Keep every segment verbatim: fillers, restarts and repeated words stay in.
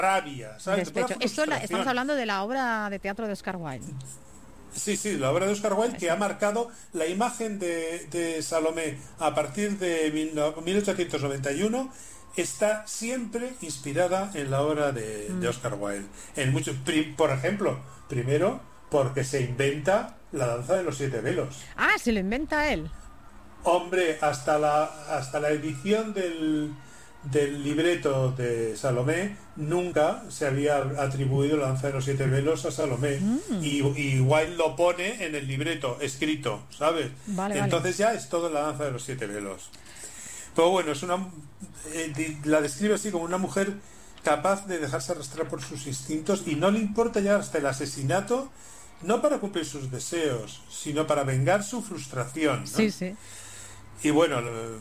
rabia, ¿sabes? Despecho. Esto la, estamos hablando de la obra de teatro de Oscar Wilde. Sí, sí, la obra de Oscar Wilde, que ha marcado la imagen de, de Salomé a partir de mil ochocientos noventa y uno, está siempre inspirada en la obra de, mm. de Oscar Wilde. En muchos, por ejemplo, primero porque se inventa la danza de los siete velos. Ah, se lo inventa él. Hombre, hasta la hasta la edición del del libreto de Salomé nunca se había atribuido la danza de los siete velos a Salomé, mm. y, y Wilde lo pone en el libreto escrito, ¿sabes? Vale, entonces vale. Ya es todo la danza de los siete velos. Pero bueno, es una eh, la describe así como una mujer capaz de dejarse arrastrar por sus instintos y no le importa ya hasta el asesinato, no para cumplir sus deseos, sino para vengar su frustración, ¿no? Sí, sí. Y bueno,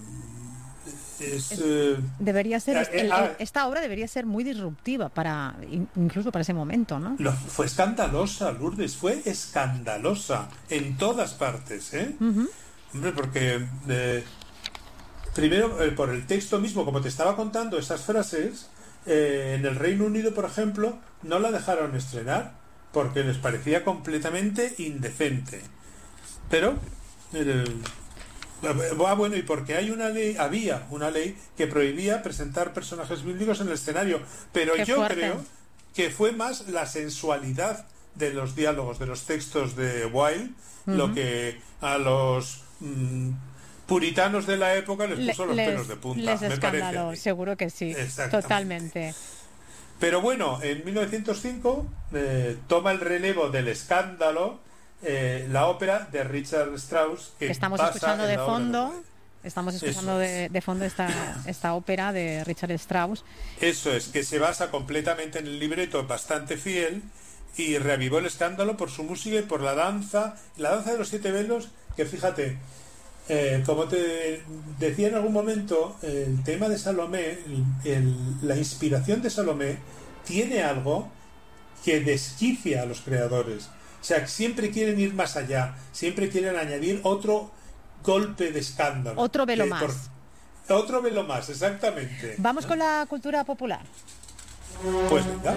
es, eh, debería ser eh, el, eh, el, esta obra debería ser muy disruptiva para incluso para ese momento, ¿no? Lo, fue escandalosa, Lourdes, fue escandalosa en todas partes, ¿eh? Uh-huh. Hombre, porque eh, primero eh, por el texto mismo, como te estaba contando esas frases, eh, en el Reino Unido, por ejemplo, no la dejaron estrenar porque les parecía completamente indecente. Pero el, Ah, bueno, y porque hay una ley, había una ley que prohibía presentar personajes bíblicos en el escenario, pero Qué yo fuerte. creo que fue más la sensualidad de los diálogos, de los textos de Wilde, uh-huh. lo que a los mmm, puritanos de la época les puso Le, los les, pelos de punta. Les me escandaló, parece. seguro que sí, totalmente. Pero bueno, en mil novecientos cinco eh, toma el relevo del escándalo Eh, la ópera de Richard Strauss, que, que estamos escuchando de fondo de estamos escuchando de, de fondo esta esta ópera de Richard Strauss. Eso es, que se basa completamente en el libreto, bastante fiel, y reavivó el escándalo por su música y por la danza la danza de los siete velos, que fíjate, eh, como te decía en algún momento, el tema de Salomé, el, el, la inspiración de Salomé tiene algo que desquicia a los creadores. O sea, siempre quieren ir más allá, siempre quieren añadir otro golpe de escándalo. Otro velo más. Por, otro velo más, exactamente. Vamos ¿no? con la cultura popular. Pues venga.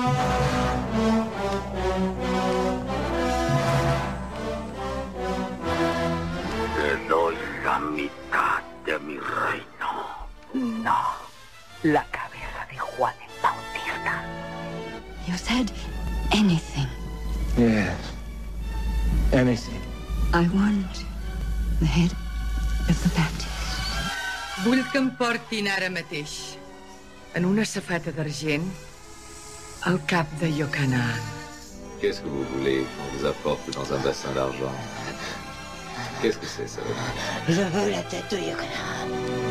Te doy la mitad de mi reino. No, la cabeza de Juan el Bautista. You said anything. Yes. Anything. I want the head of the Baptist. Vull que em portin ara mateix, en una safata d'argent, al cap de Yocanan. Qu'est-ce que vous voulez qu'on vous apporte dans un bassin d'argent? Qu'est-ce que c'est, ça? Je veux la tête de Yocanan.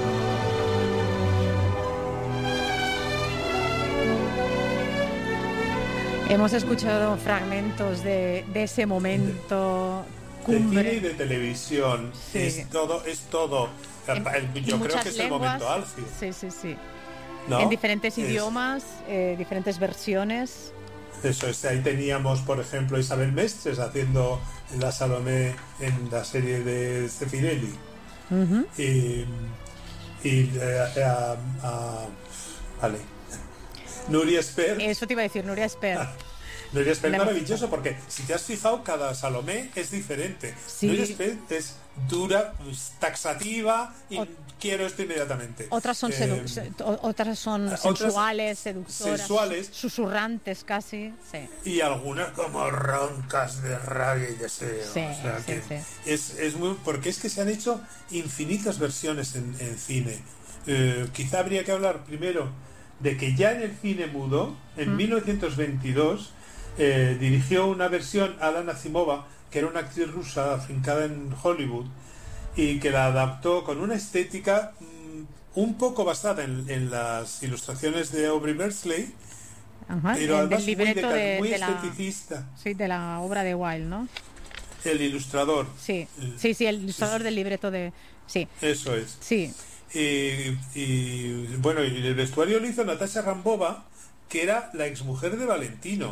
Hemos escuchado fragmentos de, de ese momento cumbre. De cine y de televisión. Sí. Es todo, es todo. En, el, yo creo que es lenguas, el momento álgido. Sí, sí, sí. ¿No? En diferentes es, idiomas, eh, diferentes versiones. Eso es, ahí teníamos, por ejemplo, Isabel Mestres haciendo la Salomé en la serie de Zeffirelli. Uh-huh. Y, y eh, a, a, vale. Nuria Espert. Eso te iba a decir, Nuria Espert. Ah, Nuria Espert, maravilloso, porque si te has fijado, cada Salomé es diferente. Sí. Nuria Espert es dura, taxativa y o, quiero esto inmediatamente. Otras son, eh, sedu- otras son otras sensuales, seductoras, sensuales, susurrantes casi. Sí. Y algunas como roncas de rabia y deseo. Sí, o sea, sí, que sí. Es, es muy, porque es que se han hecho infinitas versiones en, en cine. Eh, quizá habría que hablar primero de que ya en el cine mudo, en mm. mil novecientos veintidós, eh, dirigió una versión Alan Azimova, que era una actriz rusa afincada en Hollywood, y que la adaptó con una estética mmm, un poco basada en, en las ilustraciones de Aubrey Beardsley, Ajá, pero además del muy, de, de, muy de esteticista. La, sí, de la obra de Wilde, ¿no? El ilustrador. Sí, sí, sí, el ilustrador es, del libreto de... Sí. Eso es. Sí. Y, y bueno, y el vestuario lo hizo Natasha Rambova, que era la exmujer de Valentino,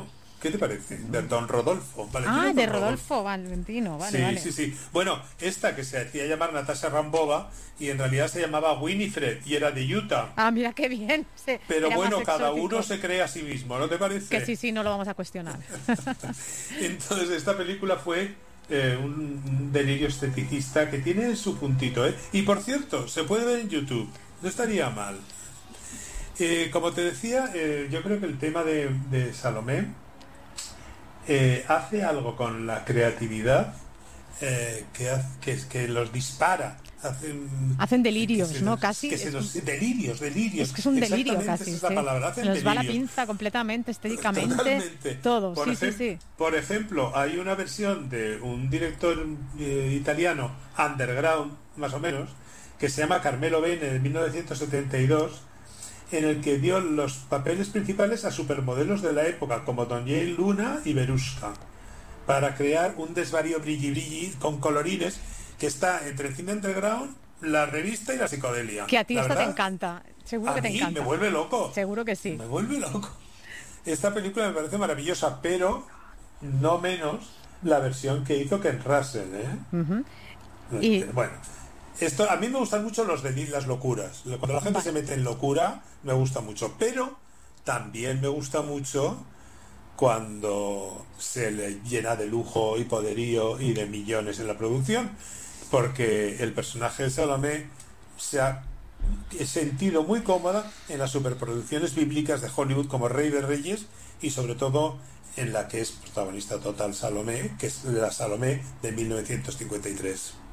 ¿Qué te parece? De Don Rodolfo. Valentino ah, de Rodolfo Valentino, vale, sí, vale. Sí, sí, Bueno, esta que se hacía llamar Natasha Rambova y en realidad se llamaba Winifred y era de Utah. Ah, mira qué bien. Sí, pero bueno, cada uno se cree a sí mismo, ¿no te parece? Que sí, sí, no lo vamos a cuestionar. Entonces, esta película fue eh, un delirio esteticista que tiene su puntito, ¿eh? Y por cierto, se puede ver en YouTube, no estaría mal. Eh, como te decía, eh, yo creo que el tema de, de Salomé eh, hace algo con la creatividad eh, que, que, que los dispara. Hacen, hacen delirios, nos, ¿no? Casi. Que se nos, delirios, delirios. Es que es un delirio casi. Esa es la sí. palabra. Hacen se nos delirios. va la pinza completamente, estéticamente. Totalmente. Todo, por sí, ejem- sí, sí. Por ejemplo, hay una versión de un director eh, italiano, underground, más o menos, que se llama Carmelo Bene, de mil novecientos setenta y dos, en el que dio los papeles principales a supermodelos de la época, como Doña Luna y Verushka, para crear un desvarío brilli brilli con colorines que está entre el cine underground, la revista y la psicodelia. Que a ti la esta verdad, te encanta, seguro a que te mí encanta. Me vuelve loco. Seguro que sí. Me vuelve loco. Esta película me parece maravillosa, pero no menos la versión que hizo Ken Russell, ¿eh? Uh-huh. Y... Bueno, esto a mí me gustan mucho los de las locuras. Cuando la gente vale. se mete en locura, me gusta mucho. Pero también me gusta mucho cuando se le llena de lujo y poderío y de millones en la producción, porque el personaje de Salomé se ha sentido muy cómoda en las superproducciones bíblicas de Hollywood como Rey de Reyes y sobre todo en la que es protagonista total Salomé, que es la Salomé de mil novecientos cincuenta y tres.